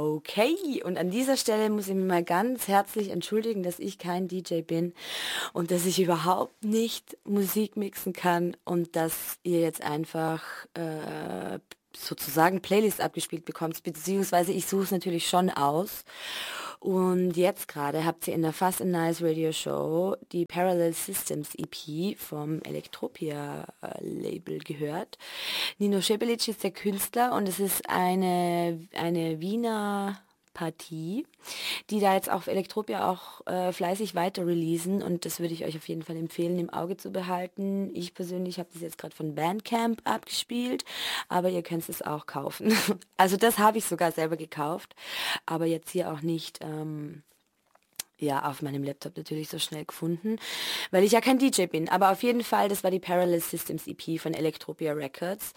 Okay, und an dieser Stelle muss ich mich mal ganz herzlich entschuldigen, dass ich kein DJ bin und dass ich überhaupt nicht Musik mixen kann und dass ihr jetzt einfach sozusagen Playlist abgespielt bekommt, beziehungsweise ich suche es natürlich schon aus. Und jetzt gerade habt ihr in der Fast and Nice Radio Show die Parallel Systems EP vom Elektropia Label gehört. Nino Schepelic ist der Künstler und es ist eine Wiener Partie, die da jetzt auf Elektropia auch fleißig weiter releasen und das würde ich euch auf jeden Fall empfehlen, im Auge zu behalten. Ich persönlich habe das jetzt gerade von Bandcamp abgespielt, aber ihr könnt es auch kaufen. Also das habe ich sogar selber gekauft, aber jetzt hier auch nicht ja, auf meinem Laptop natürlich so schnell gefunden, weil ich ja kein DJ bin. Aber auf jeden Fall, das war die Parallel Systems EP von Elektropia Records.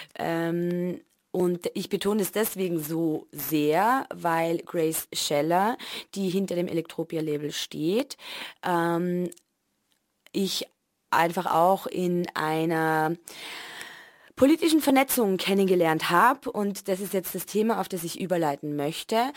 Und ich betone es deswegen so sehr, weil Grace Scheller, die hinter dem Elektropia-Label steht, ich einfach auch in einer politischen Vernetzung kennengelernt habe. Und das ist jetzt das Thema, auf das ich überleiten möchte.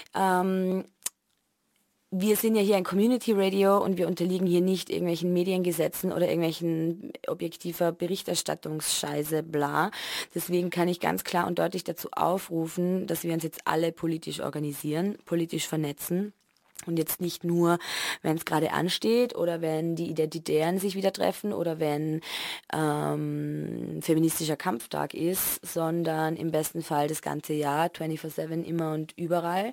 Wir sind ja hier ein Community Radio und wir unterliegen hier nicht irgendwelchen Mediengesetzen oder irgendwelchen objektiver Berichterstattungsscheiße, bla. Deswegen kann ich ganz klar und deutlich dazu aufrufen, dass wir uns jetzt alle politisch organisieren, politisch vernetzen. Und jetzt nicht nur, wenn es gerade ansteht oder wenn die Identitären sich wieder treffen oder wenn feministischer Kampftag ist, sondern im besten Fall das ganze Jahr, 24/7, immer und überall.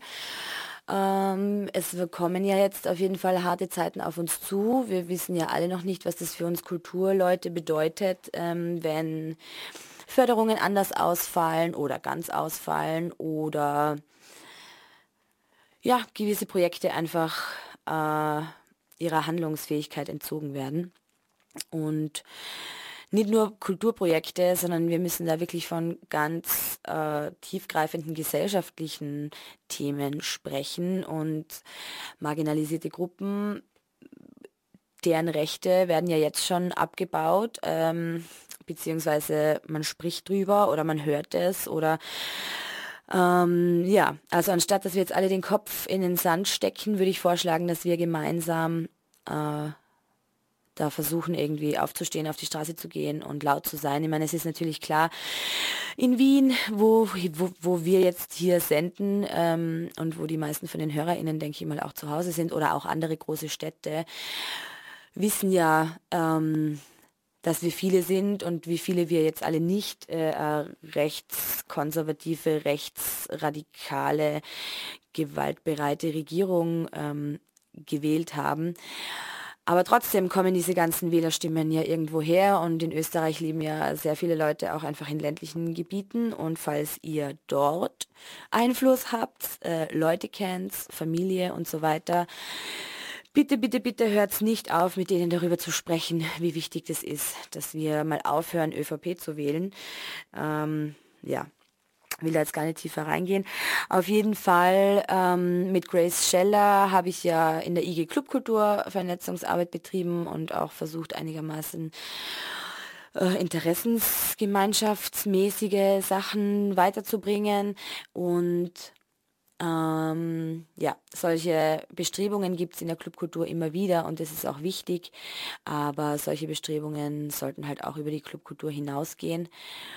Es kommen ja jetzt auf jeden Fall harte Zeiten auf uns zu. Wir wissen ja alle noch nicht, was das für uns Kulturleute bedeutet, wenn Förderungen anders ausfallen oder ganz ausfallen oder ja, gewisse Projekte einfach ihrer Handlungsfähigkeit entzogen werden. Und nicht nur Kulturprojekte, sondern wir müssen da wirklich von ganz tiefgreifenden gesellschaftlichen Themen sprechen und marginalisierte Gruppen, deren Rechte werden ja jetzt schon abgebaut, beziehungsweise man spricht drüber oder man hört es oder ja, also anstatt dass wir jetzt alle den Kopf in den Sand stecken, würde ich vorschlagen, dass wir gemeinsam da versuchen irgendwie aufzustehen, auf die Straße zu gehen und laut zu sein. Ich meine, es ist natürlich klar, in Wien, wo wir jetzt hier senden und wo die meisten von den HörerInnen, denke ich mal, auch zu Hause sind oder auch andere große Städte, wissen ja, dass wir viele sind und wie viele wir jetzt alle nicht rechtskonservative, rechtsradikale, gewaltbereite Regierung gewählt haben. Aber trotzdem kommen diese ganzen Wählerstimmen ja irgendwo her und in Österreich leben ja sehr viele Leute auch einfach in ländlichen Gebieten und falls ihr dort Einfluss habt, Leute kennt, Familie und so weiter, bitte, bitte, bitte hört's nicht auf, mit denen darüber zu sprechen, wie wichtig das ist, dass wir mal aufhören, ÖVP zu wählen. Ja. Will da jetzt gar nicht tiefer reingehen. Auf jeden Fall mit Grace Scheller habe ich ja in der IG Clubkultur Vernetzungsarbeit betrieben und auch versucht einigermaßen interessensgemeinschaftsmäßige Sachen weiterzubringen und ja, solche Bestrebungen gibt es in der Clubkultur immer wieder und das ist auch wichtig, aber solche Bestrebungen sollten halt auch über die Clubkultur hinausgehen.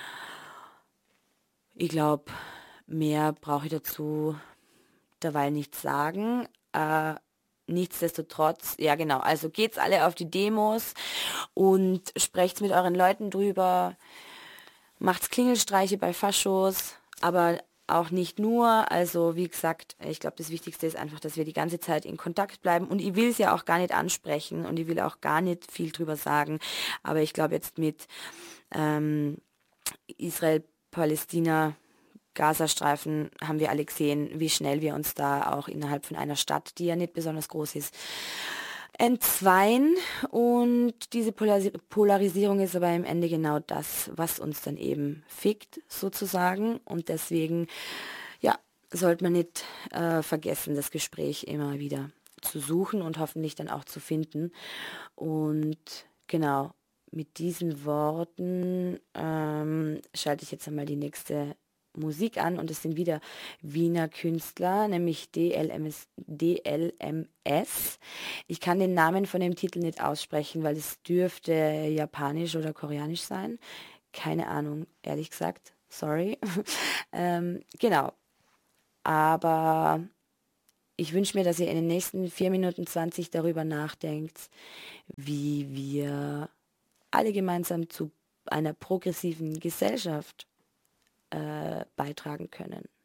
Ich glaube, mehr brauche ich dazu derweil nicht sagen. Nichtsdestotrotz, ja genau, also geht's alle auf die Demos und sprecht's mit euren Leuten drüber, macht's Klingelstreiche bei Faschos, aber auch nicht nur. Also wie gesagt, ich glaube, das Wichtigste ist einfach, dass wir die ganze Zeit in Kontakt bleiben und ich will es ja auch gar nicht ansprechen und ich will auch gar nicht viel drüber sagen, aber ich glaube jetzt mit Israel Palästina, Gazastreifen haben wir alle gesehen, wie schnell wir uns da auch innerhalb von einer Stadt, die ja nicht besonders groß ist, entzweien. Und diese Polarisierung ist aber im Ende genau das, was uns dann eben fickt, sozusagen. Und deswegen, ja, sollte man nicht vergessen, das Gespräch immer wieder zu suchen und hoffentlich dann auch zu finden. Und genau, mit diesen Worten schalte ich jetzt einmal die nächste Musik an und es sind wieder Wiener Künstler, nämlich DLMS. Ich kann den Namen von dem Titel nicht aussprechen, weil es dürfte japanisch oder koreanisch sein. Keine Ahnung, ehrlich gesagt. Sorry. Genau. Aber ich wünsche mir, dass ihr in den nächsten 4 Minuten 20 darüber nachdenkt, wie wir alle gemeinsam zu einer progressiven Gesellschaft beitragen können.